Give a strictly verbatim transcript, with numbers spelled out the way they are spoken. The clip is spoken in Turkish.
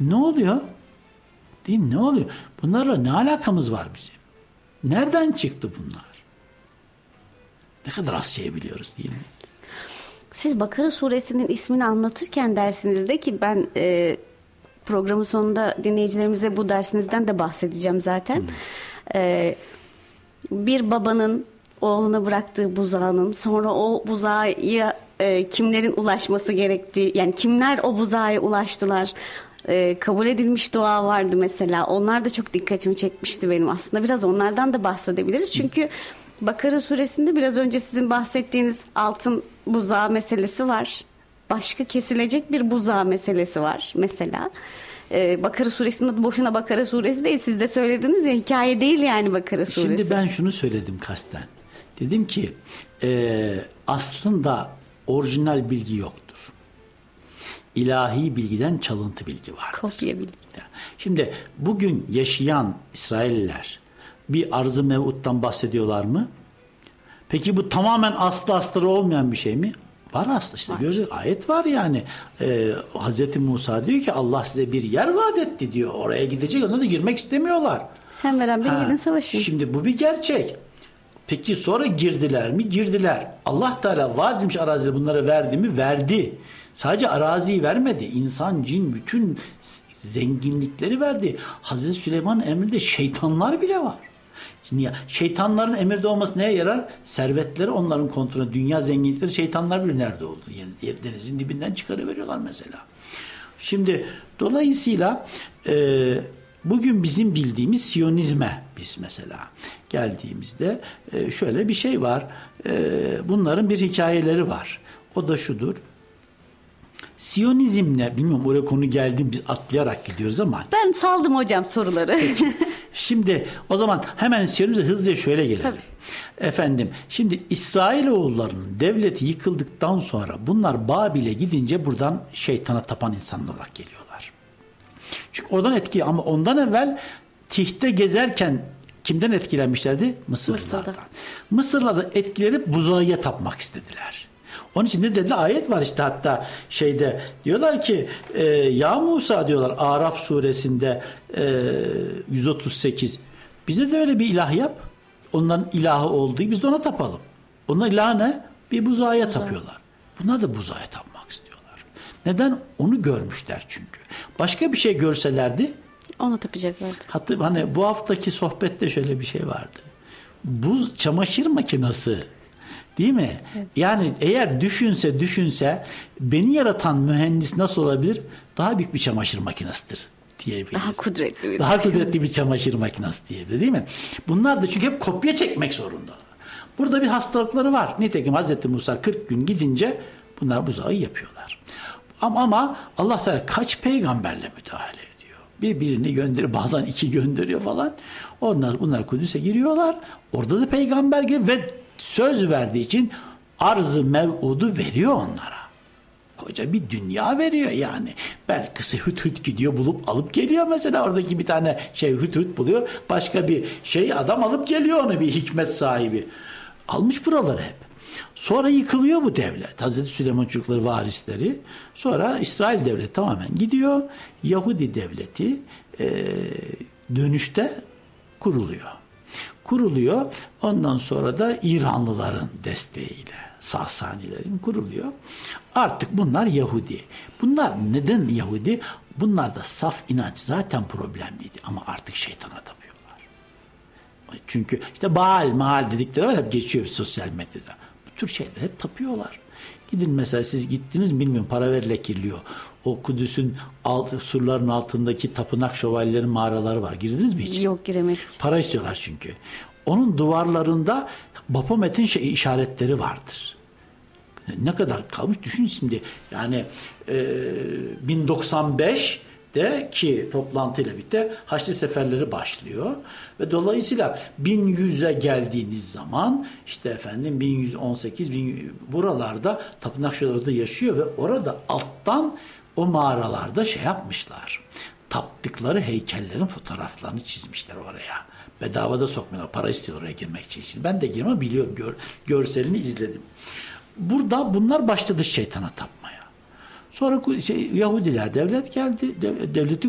Ne oluyor? Değil mi? Ne oluyor? Bunlarla ne alakamız var bizim? Nereden çıktı bunlar? Ne kadar az şey biliyoruz değil mi? Siz Bakara suresinin ismini anlatırken dersinizde ki ben e, programın sonunda dinleyicilerimize bu dersinizden de bahsedeceğim zaten. Hmm. E, bir babanın oğluna bıraktığı buzağının sonra o buzağa e, kimlerin ulaşması gerektiği, yani kimler o buzağa ulaştılar, e, kabul edilmiş dua vardı mesela. Onlar da çok dikkatimi çekmişti benim. Aslında biraz onlardan da bahsedebiliriz. Çünkü Bakara suresinde biraz önce sizin bahsettiğiniz altın buzağı meselesi var. Başka kesilecek bir buzağı meselesi var mesela. Ee, Bakara suresinin adı boşuna Bakara suresi değil. Siz de söylediniz ya, hikaye değil yani Bakara suresi. Şimdi ben şunu söyledim kasten. Dedim ki e, aslında orijinal bilgi yoktur. İlahi bilgiden çalıntı bilgi vardır. Kopya bilgi. Şimdi bugün yaşayan İsrailliler bir arz-ı mev'uttan bahsediyorlar mı? Peki bu tamamen aslı astarı olmayan bir şey mi? Var aslında, işte gördük, ayet var yani. Ee, Hazreti Musa diyor ki Allah size bir yer vaat etti diyor. Oraya gidecek, ona da girmek istemiyorlar. Sen veren bir gidin savaşın. Şimdi bu bir gerçek. Peki sonra girdiler mi? Girdiler. Allah Teala vaat edilmiş arazileri bunlara verdi mi? Verdi. Sadece araziyi vermedi. İnsan, cin, bütün zenginlikleri verdi. Hazreti Süleyman'ın emrinde şeytanlar bile var. Şimdi şeytanların emirde olması neye yarar? Servetleri onların kontrolü. Dünya zenginlikleri şeytanlar bilir nerede olduğunu. Yani denizin dibinden çıkarıveriyorlar mesela. Şimdi dolayısıyla e, bugün bizim bildiğimiz Siyonizme biz mesela geldiğimizde e, şöyle bir şey var. E, bunların bir hikayeleri var. O da şudur. Siyonizmle, bilmiyorum oraya konu geldi, biz atlayarak gidiyoruz ama. Ben saldım hocam soruları. Şimdi o zaman hemen Siyonizm'e hızlıca şöyle gelelim. Tabii. Efendim şimdi İsrailoğullarının devleti yıkıldıktan sonra bunlar Babil'e gidince buradan şeytana tapan insanlar olarak geliyorlar. Çünkü oradan etkili, ama ondan evvel Tih'te gezerken kimden etkilenmişlerdi? Mısırlılardan. Mısırlılardan etkilenip buzağıya tapmak istediler. Onun için de dediler, ayet var işte, hatta şeyde diyorlar ki e, ya Musa diyorlar Araf suresinde e, yüz otuz sekiz, bize de öyle bir ilah yap. Onların ilahı olduğu, biz de ona tapalım. Onların ilahı ne? Bir buzağa Buzağı. tapıyorlar. Bunlar da buzağa tapmak istiyorlar. Neden? Onu görmüşler çünkü. Başka bir şey görselerdi ona tapacaklardı. Hatta hani bu haftaki sohbette şöyle bir şey vardı. Buz çamaşır makinesi, değil mi? Evet. Yani eğer düşünse düşünse beni yaratan mühendis nasıl olabilir? Daha büyük bir çamaşır makinesidir diyebilir. Daha kudretli bir Daha kudretli bir çamaşır makinesi diyebilir, değil mi? Bunlar da çünkü hep kopya çekmek zorunda. Burada bir hastalıkları var. Nitekim Hazreti Musa kırk gün gidince bunlar buzağı yapıyorlar. Ama, ama Allah Teala kaç peygamberle müdahale ediyor. Birbirini gönderiyor, bazen iki gönderiyor falan. Onlar bunlar Kudüs'e giriyorlar. Orada da peygamber geliyor ve söz verdiği için arz-ı mev'udu veriyor onlara. Koca bir dünya veriyor yani. Belki hüt hüt gidiyor, bulup alıp geliyor mesela, oradaki bir tane şey hüt hüt buluyor. Başka bir şey adam alıp geliyor, onu bir hikmet sahibi. Almış buraları hep. Sonra yıkılıyor bu devlet. Hazreti Süleyman çocukları, varisleri. Sonra İsrail devleti tamamen gidiyor. Yahudi devleti e, dönüşte kuruluyor. Kuruluyor. Ondan sonra da İranlıların desteğiyle, Sasanilerin kuruluyor. Artık bunlar Yahudi. Bunlar neden Yahudi? Bunlar da saf inanç zaten problemliydi ama artık şeytana tapıyorlar. Çünkü işte Baal, Maal dedikleri var, hep geçiyor sosyal medyada. Bu tür şeyler hep tapıyorlar. Gidin mesela, siz gittiniz mi bilmiyorum, para verilerek giriliyor. O Kudüs'ün alt, surların altındaki tapınak şövalyelerinin mağaraları var. Girdiniz mi hiç? Yok, giremedik. Para istiyorlar çünkü. Onun duvarlarında Baphomet'in şey, işaretleri vardır. Ne kadar kalmış düşün şimdi. Yani e, bin doksan beşte ki toplantıyla birlikte Haçlı seferleri başlıyor ve dolayısıyla bin yüze geldiğiniz zaman işte efendim bin yüz on sekiz bin buralarda tapınak şövalyeleri yaşıyor ve orada alttan o mağaralarda şey yapmışlar. Taptıkları heykellerin fotoğraflarını çizmişler oraya. Bedava da sokmuyorlar. Para istiyorlar oraya girmek için. Şimdi ben de girmem, biliyorum. Gör, görselini izledim. Burada bunlar başladı şeytana tapmaya. Sonra şey, Yahudiler devlet geldi. Devleti